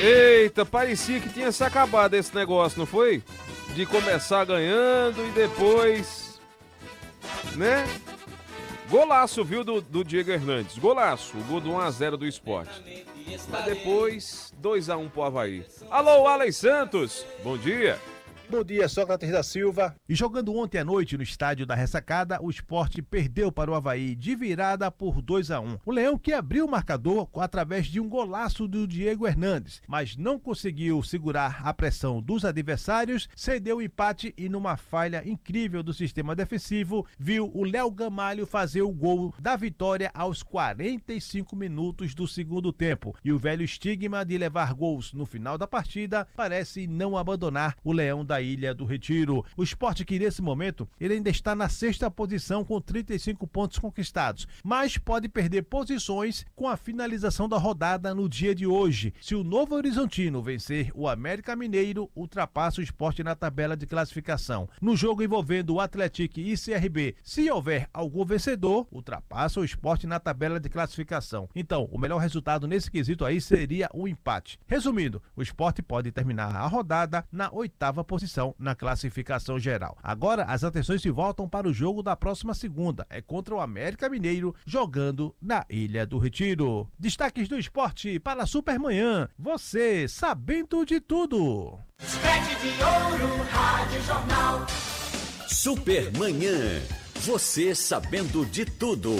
Eita, parecia que tinha se acabado esse negócio, não foi? De começar ganhando e depois, né? Golaço, viu, do Diego Hernandes. Golaço, o gol do 1-0 do Sport. Mas depois, 2-1 pro Avaí. Alô, Alex Santos, bom dia. Bom dia, Sócrates da Silva. E jogando ontem à noite no estádio da Ressacada, o Sport perdeu para o Avaí de virada por 2-1. O Leão que abriu o marcador através de um golaço do Diego Hernandes, mas não conseguiu segurar a pressão dos adversários, cedeu o empate e numa falha incrível do sistema defensivo, viu o Léo Gamalho fazer o gol da vitória aos 45 minutos do segundo tempo. E o velho estigma de levar gols no final da partida parece não abandonar o Leão da Ilha do Retiro. O Sport que nesse momento ele ainda está na sexta posição com 35 pontos conquistados, mas pode perder posições com a finalização da rodada no dia de hoje. Se o Novo Horizontino vencer o América Mineiro, ultrapassa o Sport na tabela de classificação. No jogo envolvendo o Atlético e CRB, se houver algum vencedor, ultrapassa o Sport na tabela de classificação. Então, o melhor resultado nesse quesito aí seria um empate. Resumindo, o Sport pode terminar a rodada na 8ª posição na classificação geral. Agora, as atenções se voltam para o jogo da próxima segunda. É contra o América Mineiro, jogando na Ilha do Retiro. Destaques do esporte para a Supermanhã. Você sabendo de tudo. Rede de Ouro, Rádio Jornal. Supermanhã. Você sabendo de tudo.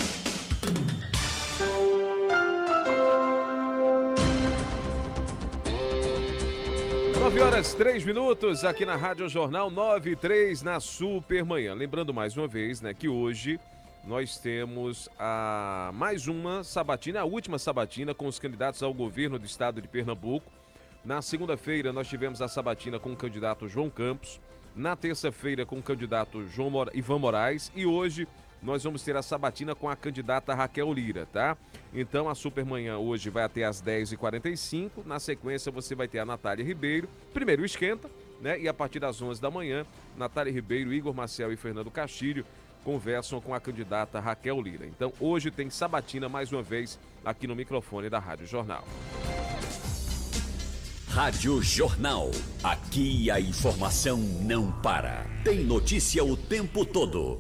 9h03 aqui na Rádio Jornal 9:03 na Supermanhã. Lembrando mais uma vez, né, que hoje nós temos mais uma sabatina, a última sabatina com os candidatos ao governo do estado de Pernambuco. Na segunda-feira nós tivemos a sabatina com o candidato João Campos, na terça-feira com o candidato Ivan Moraes e hoje nós vamos ter a sabatina com a candidata Raquel Lira, tá? Então a Supermanhã hoje vai até às 10h45, na sequência você vai ter a Natália Ribeiro, primeiro esquenta, né? E a partir das 11 da manhã, Natália Ribeiro, Igor Maciel e Fernando Castilho conversam com a candidata Raquel Lira. Então hoje tem sabatina mais uma vez aqui no microfone da Rádio Jornal. Rádio Jornal. Aqui a informação não para. Tem notícia o tempo todo.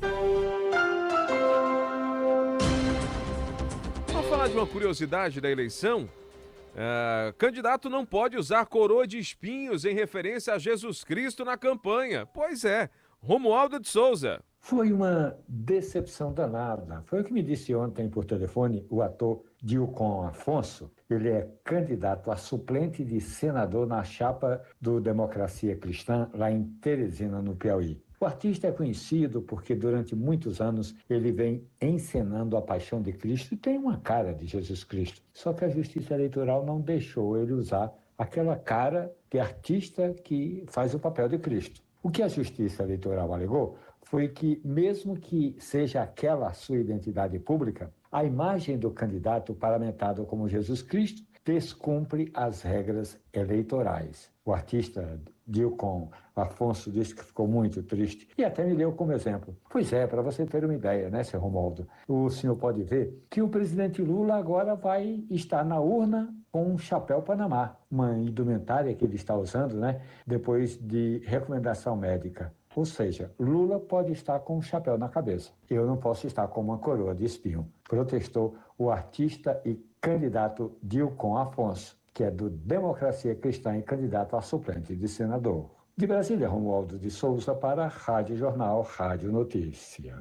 Vamos falar de uma curiosidade da eleição? Candidato não pode usar coroa de espinhos em referência a Jesus Cristo na campanha. Pois é, Romualdo de Souza. Foi uma decepção danada. Foi o que me disse ontem por telefone o ator Dilcon Afonso. Ele é candidato a suplente de senador na chapa do Democracia Cristã, lá em Teresina, no Piauí. O artista é conhecido porque durante muitos anos ele vem encenando a paixão de Cristo e tem uma cara de Jesus Cristo. Só que a Justiça Eleitoral não deixou ele usar aquela cara de artista que faz o papel de Cristo. O que a Justiça Eleitoral alegou foi que, mesmo que seja aquela a sua identidade pública, a imagem do candidato paramentado como Jesus Cristo descumpre as regras eleitorais. O artista Dilcon Afonso disse que ficou muito triste e até me deu como exemplo. Pois é, para você ter uma ideia, né, seu Romualdo? O senhor pode ver que o presidente Lula agora vai estar na urna com um chapéu Panamá, uma indumentária que ele está usando, né, depois de recomendação médica. Ou seja, Lula pode estar com um chapéu na cabeça. Eu não posso estar com uma coroa de espinho. Protestou o artista e candidato Dilcon Afonso, que é do Democracia Cristã e candidato a suplente de senador. De Brasília, Romualdo de Souza para a Rádio Jornal, Rádio Notícia.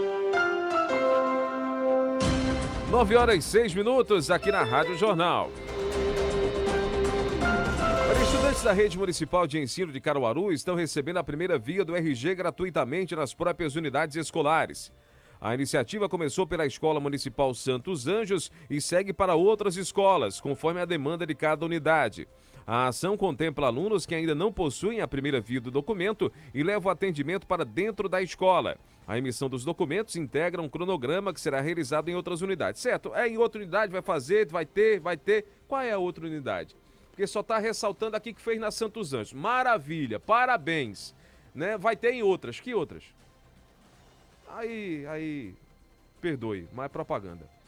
9h06 aqui na Rádio Jornal. Estudantes da Rede Municipal de Ensino de Caruaru estão recebendo a primeira via do RG gratuitamente nas próprias unidades escolares. A iniciativa começou pela Escola Municipal Santos Anjos e segue para outras escolas, conforme a demanda de cada unidade. A ação contempla alunos que ainda não possuem a primeira via do documento e leva o atendimento para dentro da escola. A emissão dos documentos integra um cronograma que será realizado em outras unidades. Certo? Em outra unidade vai fazer, vai ter. Qual é a outra unidade? Porque só está ressaltando aqui que fez na Santos Anjos. Maravilha, parabéns. Né? Vai ter em outras. Que outras? Aí, perdoe, mas é propaganda.